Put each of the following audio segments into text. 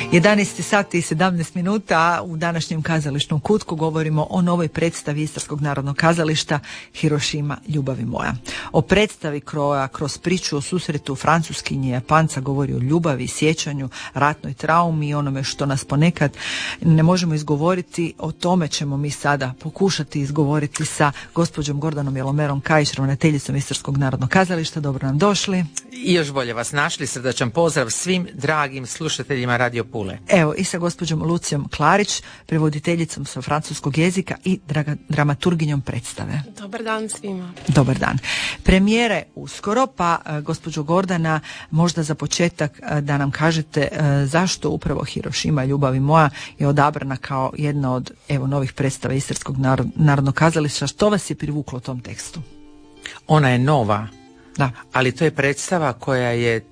11 sati i 17 minuta, u današnjem kazališnom kutku govorimo o novoj predstavi Istarskog narodnog kazališta Hirošima, ljubavi moja. O predstavi koja kroz priču o susretu Francuskinje i Japanca govori o ljubavi, sjećanju, ratnoj traumi i onome što nas ponekad ne možemo izgovoriti. O tome ćemo mi sada pokušati izgovoriti sa gospođom Gordanom Jelomerom Kajić, ravnateljicom Istarskog narodnog kazališta. Dobro nam došli. I još bolje vas našli. Srdačan pozdrav svim dragim slušateljima Radio Pule. Evo, i sa gospođom Lucijom Klarić, prevoditeljicom sa francuskog jezika i dramaturginjom predstave. Dobar dan svima. Dobar dan. Premijere uskoro, pa gospođo Gordana, možda za početak da nam kažete zašto upravo Hirošima, ljubavi moja je odabrana kao jedna od novih predstava Istarskog narodnog kazališta. Što vas je privuklo u tom tekstu? Ona je nova, da, ali to je predstava koja je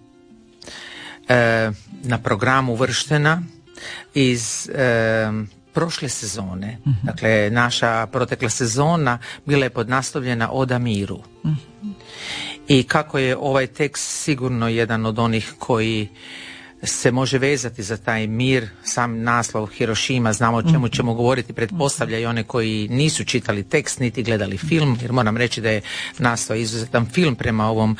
na programu uvrštena iz prošle sezone. Dakle, naša protekla sezona bila je podnaslovljena Oda miru. I kako je ovaj tekst sigurno jedan od onih koji se može vezati za taj mir, sam naslov Hirošima, znamo o čemu ćemo govoriti, pretpostavlja i one koji nisu čitali tekst niti gledali film, jer moram reći da je nastao izuzetan film prema ovom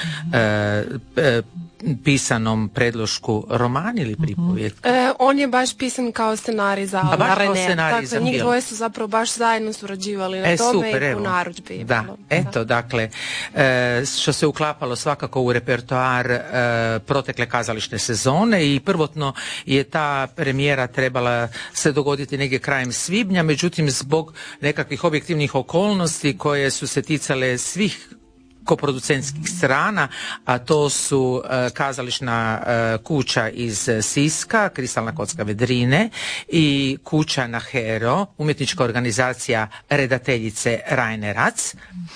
pisanom predlošku, roman ili pripovijed? On je baš pisan kao scenarij za Renea. Dakle, njih dvoje su zapravo baš zajedno surađivali na tome super, i u narudžbi. Da, eto, dakle, što se uklapalo svakako u repertoar protekle kazališne sezone i prvotno je ta premijera trebala se dogoditi negdje krajem svibnja, međutim zbog nekakvih objektivnih okolnosti koje su se ticale svih koproducentskih strana, a to su kazališna kuća iz Siska, Kristalna kocka Vedrine i kuća na Hero, umjetnička organizacija redateljice Rajne Rac,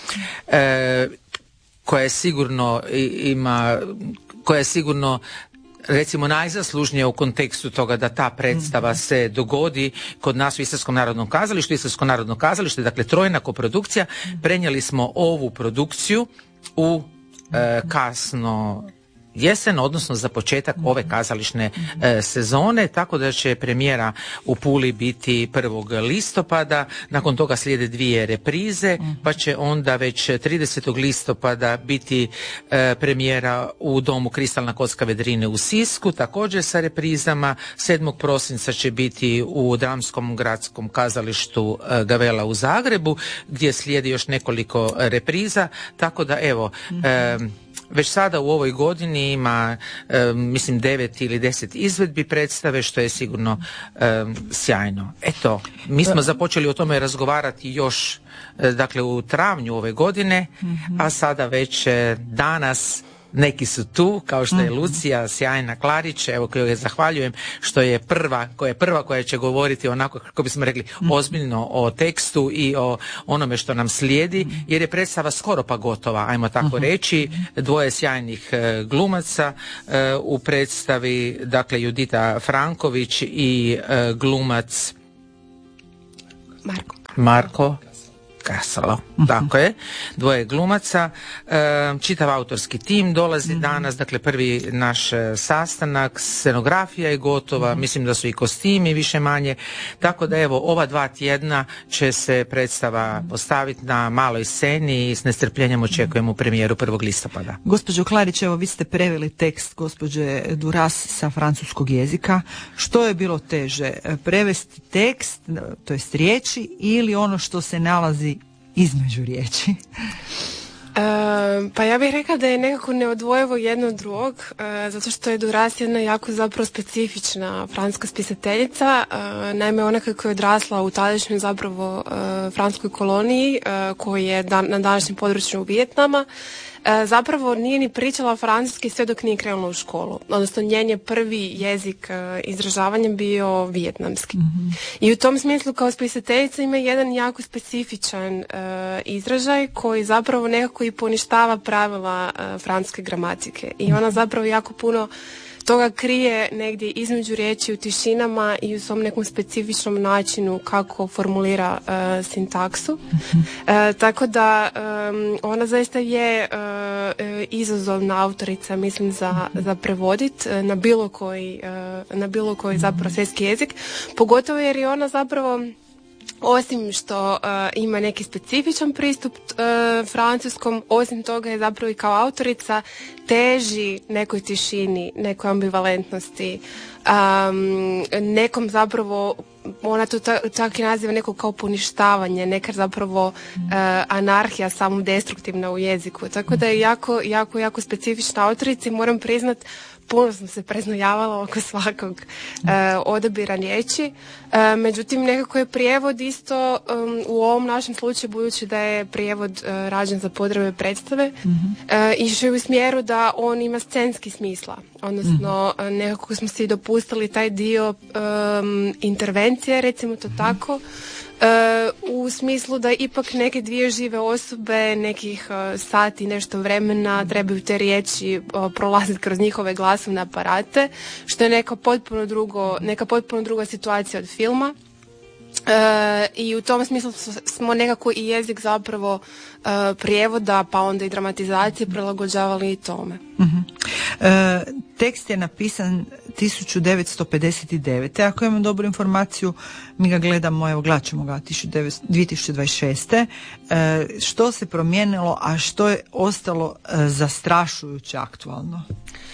koja je sigurno recimo najzaslužnije u kontekstu toga da ta predstava se dogodi kod nas u Istarskom narodnom kazalištu. Istarsko narodno kazalište, dakle trojna koprodukcija, prenijeli smo ovu produkciju u kasno jesen, odnosno za početak ove kazališne sezone, tako da će premijera u Puli biti 1. listopada, nakon toga slijede 2 reprize, pa će onda već 30. listopada biti premijera u domu Kristalna kocka Vedrine u Sisku, također sa reprizama. 7. prosinca će biti u Dramskom gradskom kazalištu Gavela u Zagrebu, gdje slijedi još nekoliko repriza, tako da evo, već sada u ovoj godini ima, mislim, 9 ili 10 izvedbi predstave, što je sigurno sjajno. Eto, mi smo započeli o tome razgovarati još, dakle, u travnju ove godine, a sada već danas neki su tu, kao što je Lucija, sjajna Klarić, evo kojoj zahvaljujem što je prva koja će govoriti onako, kako bismo rekli, ozbiljno o tekstu i o onome što nam slijedi, jer je predstava skoro pa gotova, ajmo tako reći. 2 sjajnih glumaca u predstavi, dakle Judita Franković i glumac Marko Kasalo, tako je, 2 glumaca, čitav autorski tim dolazi danas, dakle prvi naš sastanak, scenografija je gotova, mislim da su i kostimi više manje, tako da evo, ova 2 tjedna će se predstava postaviti na maloj sceni i s nestrpljenjem očekujemo premijeru 1. listopada. Gospođo Klarić, evo vi ste preveli tekst gospođe Duras sa francuskog jezika. Što je bilo teže, prevesti tekst, to jest riječi, ili ono što se nalazi između riječi? Pa ja bih rekla da je nekako neodvojivo jedno od drugog, zato što je Duras jedna jako zapravo specifična francuska spisateljica. Naime, ona kako je odrasla u tadašnjoj zapravo francuskoj koloniji, koji je na današnjem području Vijetnama, zapravo nije ni pričala francuski sve dok nije krenula u školu. Odnosno, njen je prvi jezik izražavanja bio vijetnamski. I u tom smislu kao spisateljica ima jedan jako specifičan izražaj koji zapravo nekako i poništava pravila francuske gramatike. I ona zapravo jako puno toga krije negdje između riječi u tišinama i u svom nekom specifičnom načinu kako formulira sintaksu. Tako da ona zaista je izazovna autorica, mislim, za prevodit na bilo koji zapravo svjetski jezik, pogotovo jer je ona zapravo, osim što ima neki specifičan pristup francuskom, osim toga je zapravo i kao autorica teži nekoj tišini, nekoj ambivalentnosti, nekom zapravo, ona to čak i naziva neko kao poništavanje, neka zapravo anarhija samodestruktivna u jeziku. Tako da je jako specifična autorica i moram priznat, puno sam se preznojavala oko svakog odabira riječi. Međutim, nekako je prijevod isto u ovom našem slučaju, budući da je prijevod rađen za potrebe predstave, išao je u smjeru da on ima scenski smisla. Odnosno, nekako smo si dopustili taj dio intervencije, recimo to tako, u smislu da ipak neke dvije žive osobe, nekih sati, nešto vremena, trebaju te riječi prolaziti kroz njihove glasovne aparate, što je neka potpuno druga situacija od filma. I u tom smislu smo nekako i jezik zapravo prijevoda, pa onda i dramatizacije prilagođavali i tome. Tekst je napisan 1959. Ako imam dobru informaciju, mi ga gledamo, evo gledat ćemo ga 2026. Što se promijenilo, a što je ostalo zastrašujuće aktualno?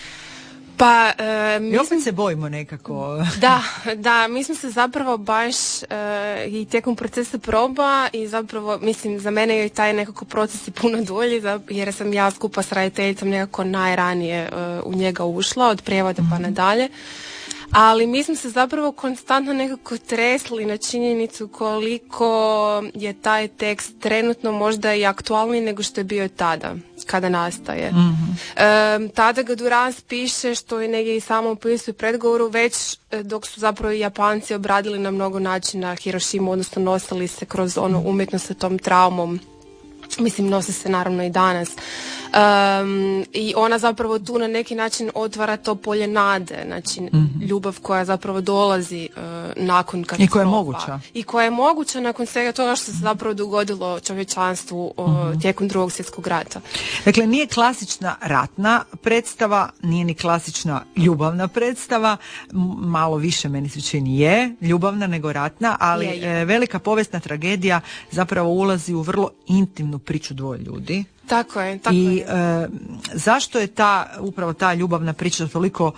Pa, mi opet se bojimo nekako. Da, mi smo se zapravo baš i tijekom procesa proba i zapravo, mislim, za mene je taj nekako proces i puno dulji, jer sam ja skupa s raditeljicom nekako najranije u njega ušla, od prijevoda pa nadalje. Ali mi smo se zapravo konstantno nekako tresli na činjenicu koliko je taj tekst trenutno možda i aktualniji nego što je bio tada, kada nastaje. Tada ga Duras piše, što je negdje i samo opisuje predgovoru, već dok su zapravo i Japanci obradili na mnogo načina Hirošimu, odnosno nosili se kroz ono umjetno sa tom traumom. Mislim, nosi se naravno i danas. I ona zapravo tu na neki način otvara to polje nade, znači ljubav koja zapravo dolazi nakon katastrofa. I koja je moguća. I koja je moguća nakon svega toga što se zapravo dogodilo čovječanstvu tijekom Drugog svjetskog rata. Dakle, nije klasična ratna predstava, nije ni klasična ljubavna predstava, malo više meni se čini je ljubavna nego ratna, ali je. Velika povijesna tragedija zapravo ulazi u vrlo intimnu priču dvoje ljudi. Tako je. I zašto je upravo ta ljubavna priča toliko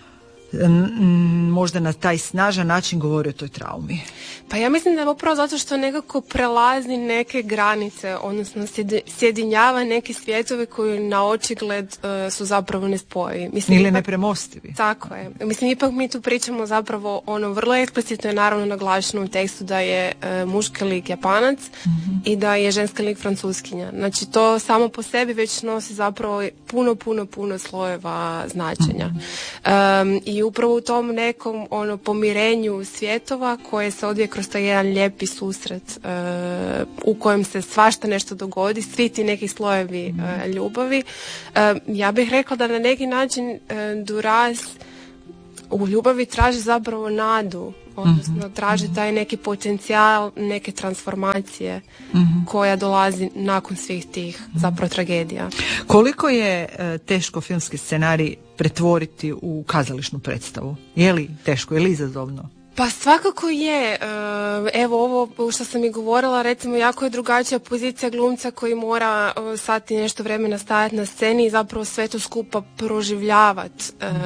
možda na taj snažan način govori o toj traumi? Pa ja mislim da je upravo zato što nekako prelazi neke granice, odnosno sjedinjava neke svjetove koji na očigled su zapravo nespojivi. Ili nepremostivi. Tako je. Mislim, ipak mi tu pričamo zapravo vrlo eksplicitno je naravno naglašeno u tekstu da je muški lik Japanac i da je ženski lik Francuskinja. Znači to samo po sebi već nosi zapravo puno slojeva značenja. I upravo u tom nekom pomirenju svjetova koje se odvije kroz taj jedan lijepi susret u kojem se svašta nešto dogodi, svi ti neki slojevi ljubavi. Ja bih rekla da na neki način Duras u ljubavi traži zapravo nadu, odnosno traži taj neki potencijal, neke transformacije koja dolazi nakon svih tih zapravo tragedija. Koliko je teško filmski scenarij pretvoriti u kazališnu predstavu? Je li teško, je li izazovno? Pa svakako je. Evo ovo što sam i govorila, recimo jako je drugačija pozicija glumca koji mora sati nešto vremena stajati na sceni i zapravo sve to skupa proživljavati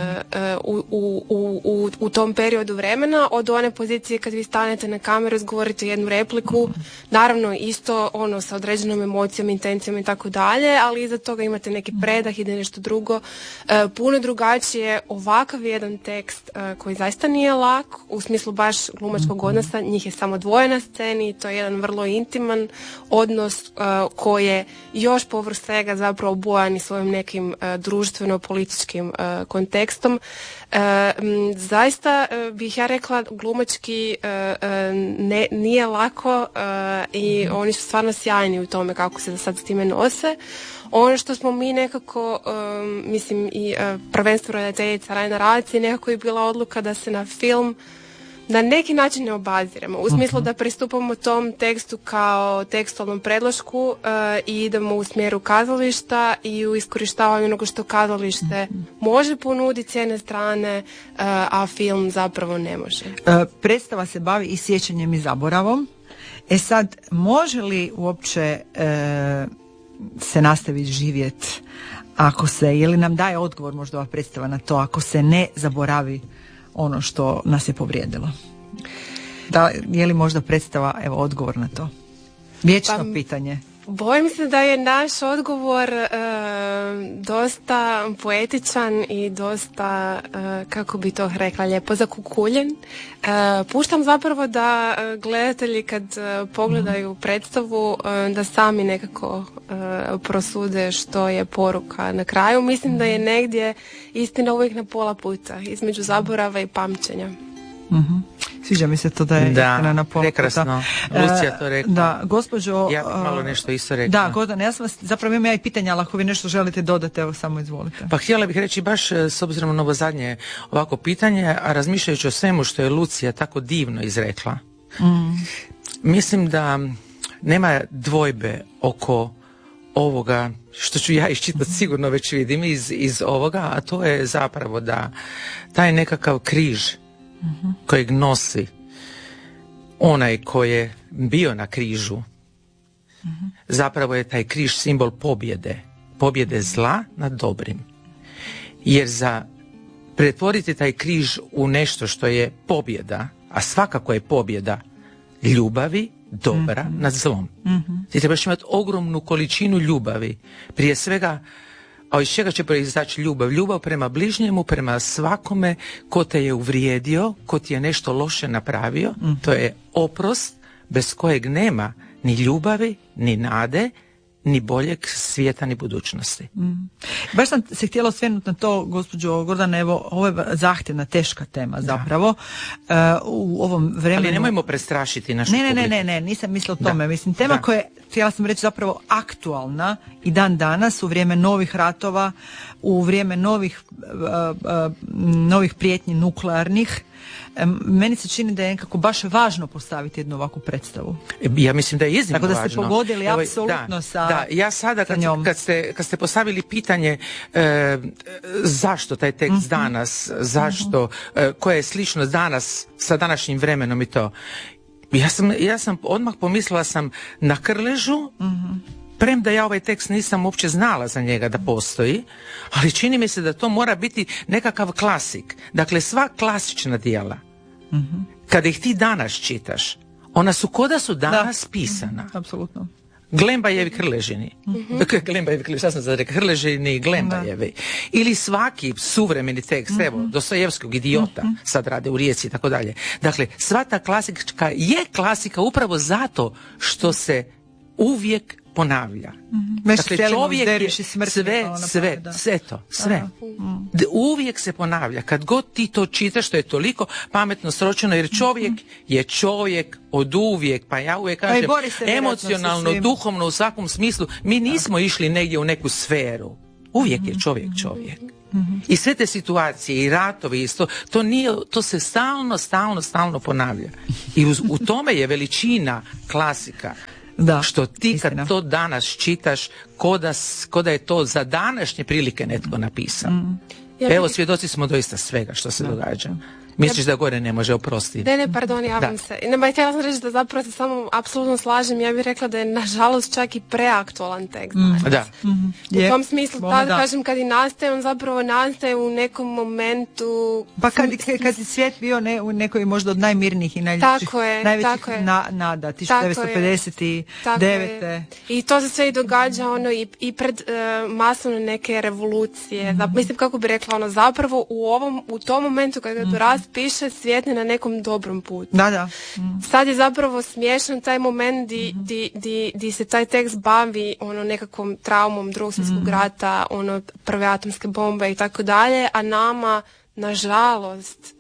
u tom periodu vremena, od one pozicije kad vi stanete na kameru, izgovorite jednu repliku, naravno isto sa određenom emocijom, intencijom i tako dalje, ali iza toga imate neki predah, ide nešto drugo. Puno drugačije ovakav jedan tekst koji zaista nije lak, u smislu smislu baš glumačkog odnosa, njih je samo dvoje na sceni i to je jedan vrlo intiman odnos koji je još povrh svega zapravo obojan i svojim nekim društveno-političkim kontekstom. Zaista bih ja rekla glumački nije lako i oni su stvarno sjajni u tome kako se sad s time nose. Ono što smo mi nekako, mislim i prvenstveno redateljica Rajna Radić, nekako je bila odluka da se na film na neki način ne obaziremo, u smislu da pristupamo tom tekstu kao tekstualnom predlošku i idemo u smjeru kazališta i u iskorištavanju onoga što kazalište može ponuditi s jedne strane, a film zapravo ne može. Predstava se bavi i sjećanjem i zaboravom. Sad, može li uopće se nastaviti živjeti ako se, je li nam daje odgovor možda ova predstava na to, ako se ne zaboravi ono što nas je povrijedilo? Da, je li možda predstava, evo, odgovor na to? Vječno pitanje. Bojim se da je naš odgovor dosta poetičan i dosta, kako bi to rekla, lijepo zakukuljen. Puštam zapravo da gledatelji kad pogledaju predstavu da sami nekako prosude što je poruka na kraju. Mislim da je negdje istina uvijek na pola puta, između zaborava i pamćenja. Sviđa mi se to da je istina na pola puta. Prekrasno. Lucija to rekla. Da, gospođo... Ja malo nešto isto rekla. Da, Gordana, ja sam vas, zapravo imam ja i pitanja, ali ako vi nešto želite dodati, evo samo izvolite. Pa htjela bih reći baš s obzirom na ovo zadnje ovako pitanje, a razmišljajući o svemu što je Lucija tako divno izrekla. Mislim da nema dvojbe oko ovoga što ću ja iščitati, sigurno već vidim iz ovoga, a to je zapravo da taj nekakav križ kojeg nosi onaj koji je bio na križu, zapravo je taj križ simbol pobjede zla nad dobrim. Jer za pretvoriti taj križ u nešto što je pobjeda, a svakako je pobjeda ljubavi, dobra nad zlom. Ti trebaš imati ogromnu količinu ljubavi, prije svega. A iz čega će proizaći ljubav? Ljubav prema bližnjemu, prema svakome ko te je uvrijedio, ko ti je nešto loše napravio. To je oprost bez kojeg nema ni ljubavi, ni nade, ni boljeg svijeta, ni budućnosti. Baš sam se htjela osvrnuti na to, gospođo Gordana, evo, ovo je zahtjevna, teška tema zapravo. U ovom vremenu... Ali nemojmo prestrašiti našu publiku. Ne, nisam mislila o tome. Mislim, tema koja je, htjela sam reći, zapravo aktualna i dan danas, u vrijeme novih ratova, u vrijeme novih prijetnji nuklearnih. Meni se čini da je nekako baš važno postaviti jednu ovakvu predstavu. Ja mislim da je iznimno važno. Tako da ste pogodili apsolutno sa Da, ja sada kad ste postavili pitanje zašto taj tekst danas, zašto, koja je sličnost danas sa današnjim vremenom i to. Ja sam odmah pomislila sam na Krležu, premda ja ovaj tekst nisam uopće znala za njega da postoji, ali čini mi se da to mora biti nekakav klasik. Dakle, sva klasična djela, kada ih ti danas čitaš, ona su ko da su danas pisana. Apsolutno. Glembajevi Krležini. Šta sam sad rekao? Krležini i Glembajevi. Ili svaki suvremeni tekst, evo, Dostojevskog Idiota, sad rade u Rijeci i tako dalje. Dakle, sva ta klasika je klasika upravo zato što se uvijek ponavlja. Dakle, čovjek je sve. Uvijek se ponavlja. Kad god ti to čitaš, to je toliko pametno sročeno, jer čovjek je čovjek od uvijek, pa ja uvijek kažem, emocionalno, duhovno, u svakom smislu. Mi nismo išli negdje u neku sferu. Uvijek je čovjek. I sve te situacije i ratovi isto, to se stalno ponavlja. I u tome je veličina klasika. Što ti kad to danas čitaš, ko da je to za današnje prilike netko napisao. Evo, svjedoci smo doista svega što se događa. Misliš da gore ne može oprostiti? Ne, pardon, javim se. Htjela sam reći da zapravo se samo apsolutno slažem. Ja bih rekla da je nažalost čak i preaktualan tekst. U tom smislu, kažem, kad i nastaje, on zapravo nastaje u nekom momentu... Pa kad je svijet bio u nekoj možda od najmirnijih i najvećih nada, 1959. I to se sve i događa i pred masovne neke revolucije. Mislim, kako bi rekla, zapravo u tom momentu kad je dorastao, tekst piše svijetni na nekom dobrom putu. Da. Sad je zapravo smiješan taj moment di se taj tekst bavi nekakvom traumom Drugog svjetskog rata, prve atomske bombe i tako dalje, a nama, nažalost,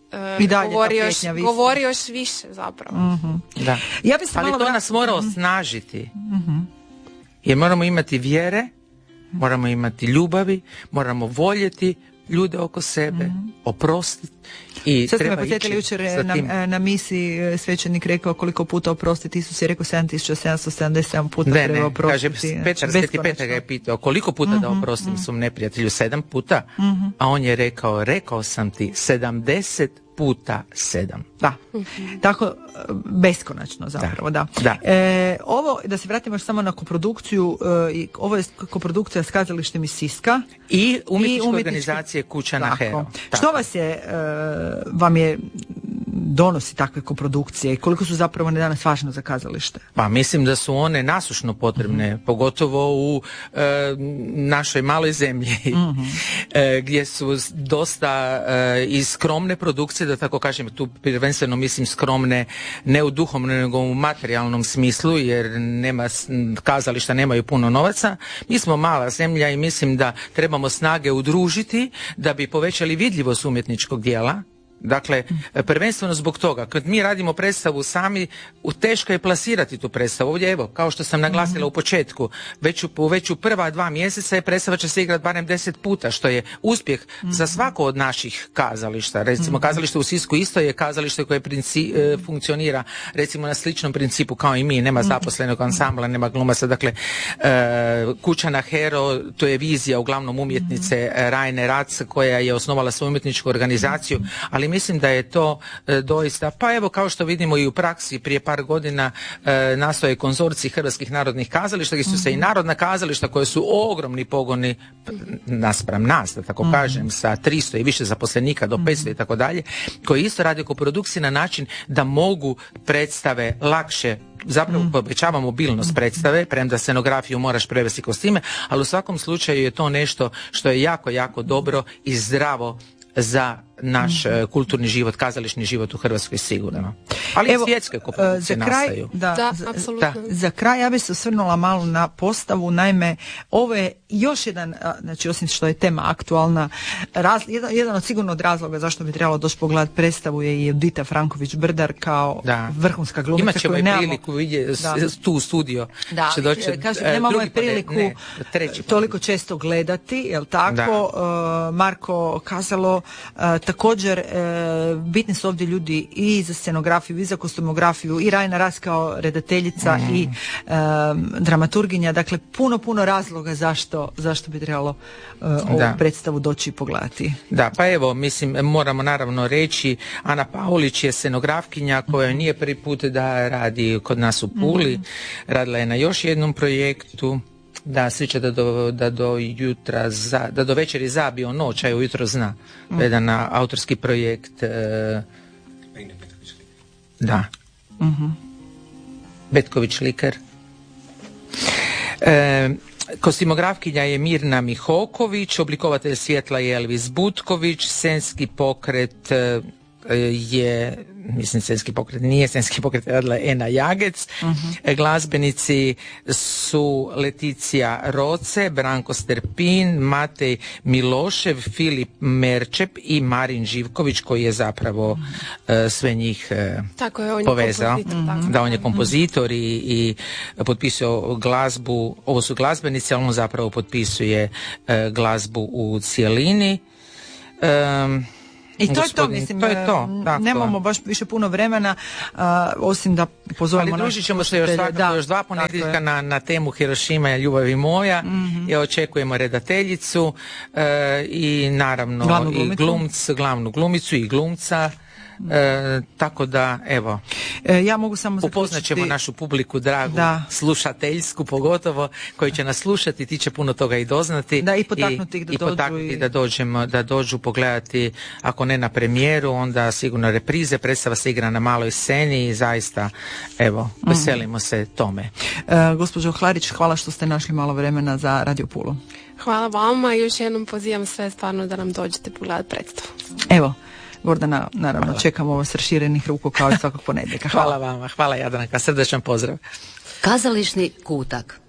govori još više zapravo. Da. Ali to nas mora osnažiti. Jer moramo imati vjere, moramo imati ljubavi, moramo voljeti ljude oko sebe, oprostiti. I sad ste me treba posjetili jučer na misi, svećenik rekao koliko puta oprostiti. Isus je rekao 7777 puta treba oprostiti. Kaže, Petar, Sveti Petar ga je pitao koliko puta da oprostim svom neprijatelju, 7 puta, a on je rekao sam ti 70 puta 7. Da. Tako beskonačno zapravo, da. Ovo, da se vratimo još samo na koprodukciju, ovo je koprodukcija s kazalištem iz Siska i umjetničke organizacije Kuća na Hero. Što vam je donosi takve koprodukcije i koliko su zapravo danas važne za kazalište? Pa mislim da su one nasušno potrebne, pogotovo u našoj maloj zemlji, gdje su dosta i skromne produkcije, da tako kažem, tu prvenstveno mislim skromne ne u duhovnom nego u materijalnom smislu, jer kazališta nemaju puno novaca. Mi smo mala zemlja i mislim da trebamo snage udružiti da bi povećali vidljivost umjetničkog dijela. Dakle, prvenstveno zbog toga, kad mi radimo predstavu sami, teško je plasirati tu predstavu. Ovdje, evo, kao što sam naglasila u početku, već u prva 2 mjeseca je predstava će se igrati barem 10 puta, što je uspjeh za svako od naših kazališta. Recimo, kazalište u Sisku isto je kazalište koje funkcionira, recimo, na sličnom principu kao i mi, nema zaposlenog ansambla, nema glumaca. Dakle, Kuća na Hero, to je vizija uglavnom umjetnice Rajne Rac, koja je osnovala svoju umjetničku organizaciju, ali mislim da je to doista, pa evo kao što vidimo i u praksi, prije par godina nastoje konzorcij Hrvatskih narodnih kazališta, gdje su se i narodna kazališta koje su ogromni pogoni naspram nas, da tako kažem, sa 300 i više zaposlenika do 500 i tako dalje, koji isto rade koprodukcije na način da mogu predstave lakše, zapravo povećava mobilnost predstave, premda scenografiju moraš prevesti kostime, ali u svakom slučaju je to nešto što je jako, jako dobro i zdravo za naš kulturni život, kazališni život u Hrvatskoj sigurno. Ali i svjetske koprodukcije nastaju. Apsolutno. Za kraj ja bih se osvrnula malo na postavu, naime, ovo je još jedan, znači osim što je tema aktualna, jedan od sigurno od razloga zašto bi trebalo doći pogledati predstavu je i Judita Franković-Brdar kao vrhunska glumica. Imat ćemo i priliku vidjeti tu u studio. Nemamo je priliku toliko često gledati, jel tako? Marko Kazalo, također bitni su ovdje ljudi i za scenografiju i za kostumografiju i Rajna Ras kao redateljica i dramaturginja, dakle puno razloga zašto bi trebalo ovu predstavu doći i pogledati. Da, pa evo, mislim, moramo naravno reći, Ana Paulić je scenografkinja koja nije prvi put da radi kod nas u Puli, radila je na još jednom projektu. Da, sviđa da do jutra, da do večeri zabio noć, a je ujutro zna. Jedan autorski projekt. Da. Betković Liker. Kostimografkinja je Mirna Mihoković, oblikovatelj svjetla je Elvis Butković, scenski pokret je, mislim scenski pokret, nije scenski pokret, radila Ena Jagec. Glazbenici su Leticija Roce, Branko Sterpin, Matej Milošev, Filip Merčep i Marin Živković, koji je zapravo sve njih povezao. Da, on je kompozitor i potpisao glazbu, ovo su glazbenici, ali on zapravo potpisuje glazbu u cijelini. I to je to, mislim, nemamo baš više puno vremena, osim da pozovemo... Ali družit ćemo se još 2 ponedjeljka na temu Hirošima, ljubavi moja, i očekujemo redateljicu i naravno glavnu glumicu i glumca. Tako da, evo, ja mogu samo upoznat ćemo našu publiku dragu, slušateljsku pogotovo, koji će nas slušati, ti će puno toga i doznati. I potaknuti ih da dođu pogledati, ako ne na premijeru, onda sigurno reprize, predstava se igra na maloj sceni i zaista, evo, veselimo se tome. Gospođo Hlarić, hvala što ste našli malo vremena za Radio Pulu. Hvala vama i još jednom pozivam sve stvarno da nam dođete pogledati predstavu. Evo, Gordana, naravno, čekamo vas raširenih ruku kao i svakog ponedjeljka. Hvala vama, hvala Jadranka, srdečan pozdrav. Kazališni kutak.